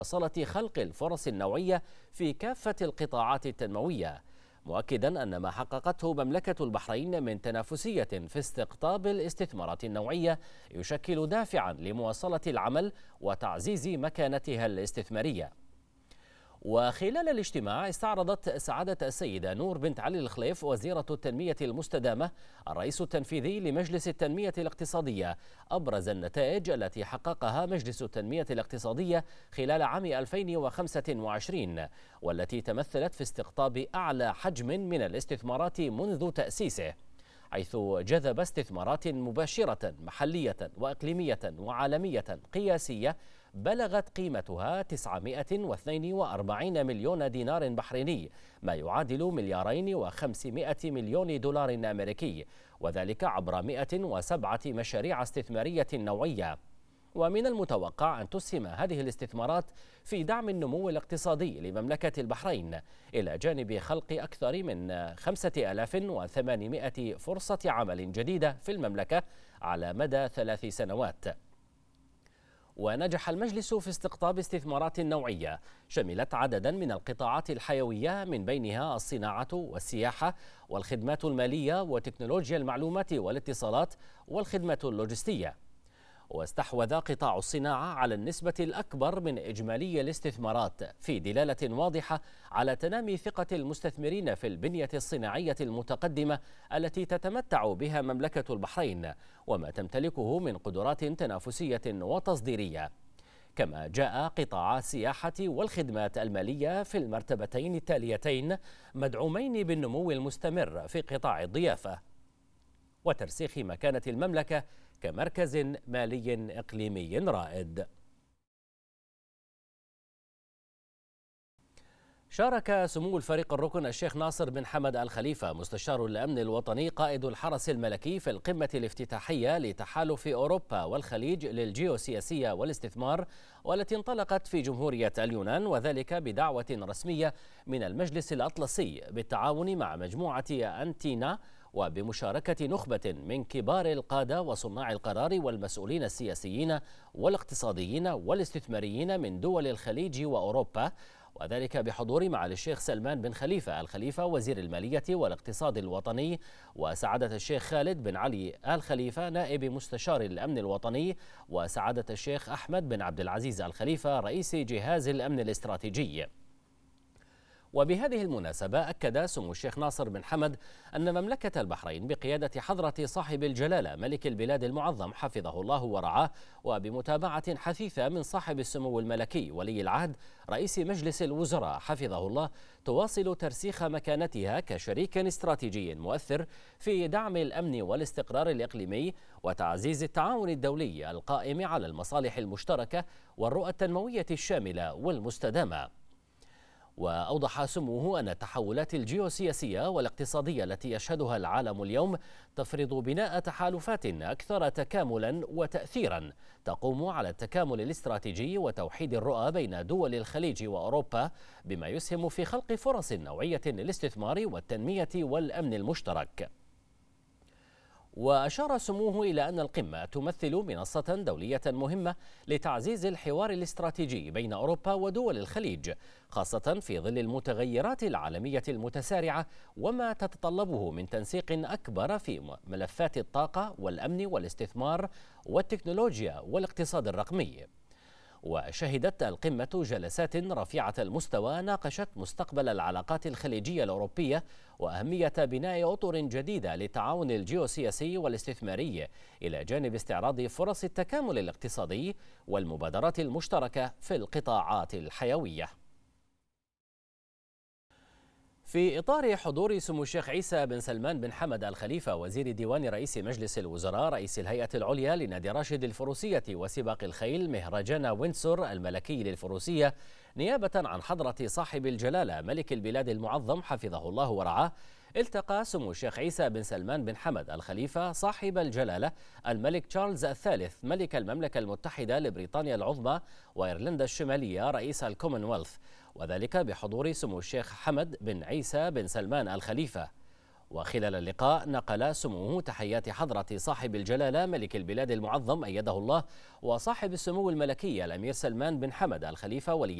مواصلة خلق الفرص النوعية في كافة القطاعات التنموية، مؤكدا أن ما حققته مملكة البحرين من تنافسية في استقطاب الاستثمارات النوعية يشكل دافعا لمواصلة العمل وتعزيز مكانتها الاستثمارية. وخلال الاجتماع استعرضت سعادة السيدة نور بنت علي الخليف وزيرة التنمية المستدامة الرئيس التنفيذي لمجلس التنمية الاقتصادية أبرز النتائج التي حققها مجلس التنمية الاقتصادية خلال عام 2025 والتي تمثلت في استقطاب أعلى حجم من الاستثمارات منذ تأسيسه، حيث جذب استثمارات مباشرة محلية وإقليمية وعالمية قياسية بلغت قيمتها 942 مليون دينار بحريني، ما يعادل 2,500,000,000 دولار أمريكي، وذلك عبر 107 مشاريع استثمارية نوعية. ومن المتوقع أن تسهم هذه الاستثمارات في دعم النمو الاقتصادي لمملكة البحرين، إلى جانب خلق أكثر من 5800 فرصة عمل جديدة في المملكة على مدى 3 سنوات. ونجح المجلس في استقطاب استثمارات نوعية شملت عددا من القطاعات الحيوية، من بينها الصناعة والسياحة والخدمات المالية وتكنولوجيا المعلومات والاتصالات والخدمات اللوجستية. واستحوذ قطاع الصناعة على النسبة الأكبر من إجمالي الاستثمارات، في دلالة واضحة على تنامي ثقة المستثمرين في البنية الصناعية المتقدمة التي تتمتع بها مملكة البحرين وما تمتلكه من قدرات تنافسية وتصديرية. كما جاء قطاع السياحة والخدمات المالية في المرتبتين التاليتين مدعومين بالنمو المستمر في قطاع الضيافة وترسيخ مكانة المملكة كمركز مالي إقليمي رائد. شارك سمو الفريق الركن الشيخ ناصر بن حمد الخليفة مستشار الأمن الوطني قائد الحرس الملكي في القمة الافتتاحية لتحالف أوروبا والخليج للجيوسياسية والاستثمار، والتي انطلقت في جمهورية اليونان، وذلك بدعوة رسمية من المجلس الأطلسي بالتعاون مع مجموعة أنتينا وبمشاركة نخبة من كبار القادة وصناع القرار والمسؤولين السياسيين والاقتصاديين والاستثماريين من دول الخليج وأوروبا، وذلك بحضور معالي الشيخ سلمان بن خليفة الخليفة وزير المالية والاقتصاد الوطني، وسعادة الشيخ خالد بن علي الخليفة نائب مستشار الأمن الوطني، وسعادة الشيخ أحمد بن عبد العزيز الخليفة رئيس جهاز الأمن الاستراتيجي. وبهذه المناسبة أكد سمو الشيخ ناصر بن حمد أن مملكة البحرين بقيادة حضرة صاحب الجلالة ملك البلاد المعظم حفظه الله ورعاه، وبمتابعة حثيثة من صاحب السمو الملكي ولي العهد رئيس مجلس الوزراء حفظه الله، تواصل ترسيخ مكانتها كشريك استراتيجي مؤثر في دعم الأمن والاستقرار الإقليمي وتعزيز التعاون الدولي القائم على المصالح المشتركة والرؤى التنموية الشاملة والمستدامة. وأوضح سموه أن التحولات الجيوسياسية والاقتصادية التي يشهدها العالم اليوم تفرض بناء تحالفات أكثر تكاملا وتأثيرا تقوم على التكامل الاستراتيجي وتوحيد الرؤى بين دول الخليج وأوروبا، بما يسهم في خلق فرص نوعية للاستثمار والتنمية والأمن المشترك. وأشار سموه إلى أن القمة تمثل منصة دولية مهمة لتعزيز الحوار الاستراتيجي بين أوروبا ودول الخليج، خاصة في ظل المتغيرات العالمية المتسارعة وما تتطلبه من تنسيق أكبر في ملفات الطاقة والأمن والاستثمار والتكنولوجيا والاقتصاد الرقمي. وشهدت القمة جلسات رفيعة المستوى ناقشت مستقبل العلاقات الخليجية الأوروبية وأهمية بناء أطر جديدة للتعاون الجيوسياسي والاستثماري، إلى جانب استعراض فرص التكامل الاقتصادي والمبادرات المشتركة في القطاعات الحيوية. في إطار حضور سمو الشيخ عيسى بن سلمان بن حمد الخليفة وزير ديوان رئيس مجلس الوزراء رئيس الهيئة العليا لنادي راشد الفروسية وسباق الخيل مهرجان وينسور الملكي للفروسية، نيابة عن حضرة صاحب الجلالة ملك البلاد المعظم حفظه الله ورعاه، التقى سمو الشيخ عيسى بن سلمان بن حمد الخليفة صاحب الجلالة الملك تشارلز الثالث ملك المملكة المتحدة لبريطانيا العظمى وإيرلندا الشمالية رئيس الكومنولث، وذلك بحضور سمو الشيخ حمد بن عيسى بن سلمان الخليفة. وخلال اللقاء نقل سموه تحيات حضرة صاحب الجلالة ملك البلاد المعظم أيده الله وصاحب السمو الملكي الأمير سلمان بن حمد الخليفة ولي